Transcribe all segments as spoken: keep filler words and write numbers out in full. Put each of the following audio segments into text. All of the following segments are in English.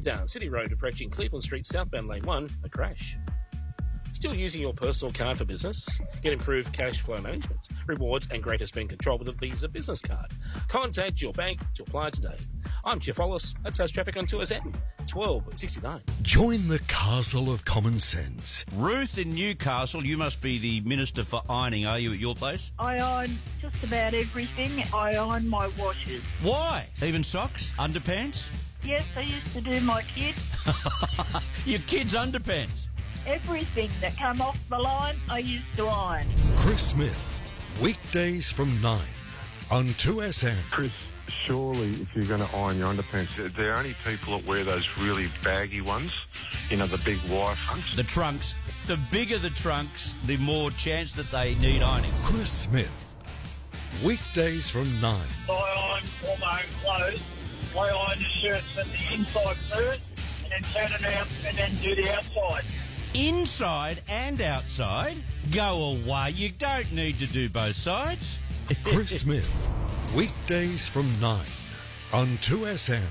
down City Road approaching Cleveland Street southbound lane one, a crash. Still using your personal card for business? Get improved cash flow management, rewards and greater spend control with a Visa business card. Contact your bank to apply today. I'm Jeff Wallace. That's House Traffic on two S M, twelve sixty-nine. Join the castle of common sense. Ruth in Newcastle, you must be the Minister for Ironing, are you, at your place? I iron just about everything. I iron my washers. Why? Even socks? Underpants? Yes, I used to do my kids. Your kids' underpants? Everything that come off the line, I used to iron. Chris Smith, weekdays from nine on two S M. Chris, surely if you're going to iron your underpants, they're only people that wear those really baggy ones, you know, the big wire fronts. The trunks. The bigger the trunks, the more chance that they need ironing. Chris Smith, weekdays from nine. I iron all my own clothes. I iron the shirts and the inside first, and then turn it out and then do the outside. Inside and outside? Go away. You don't need to do both sides. Chris Smith, weekdays from nine on two S M.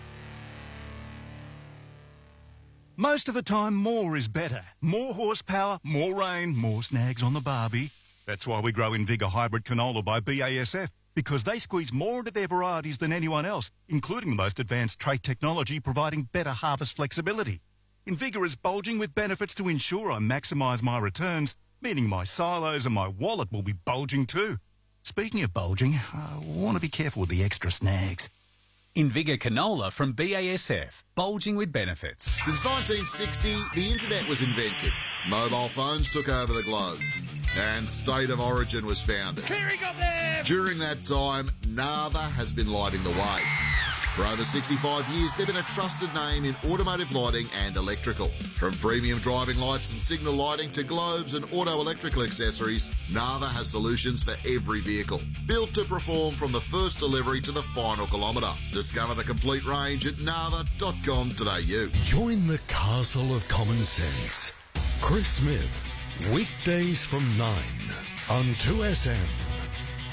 Most of the time, more is better. More horsepower, more rain, more snags on the barbie. That's why we grow Invigor Hybrid Canola by B A S F, because they squeeze more into their varieties than anyone else, including the most advanced trait technology providing better harvest flexibility. Invigor is bulging with benefits to ensure I maximise my returns, meaning my silos and my wallet will be bulging too. Speaking of bulging, I want to be careful with the extra snags. Invigor Canola from B A S F, bulging with benefits. Since nineteen sixty, the internet was invented. Mobile phones took over the globe. And State of Origin was founded. Clearing up there! During that time, Nava has been lighting the way. For over sixty-five years, they've been a trusted name in automotive lighting and electrical. From premium driving lights and signal lighting to globes and auto electrical accessories, Nava has solutions for every vehicle. Built to perform from the first delivery to the final kilometre. Discover the complete range at nava dot com dot a u. Join the castle of common sense. Chris Smith, weekdays from nine on two S M.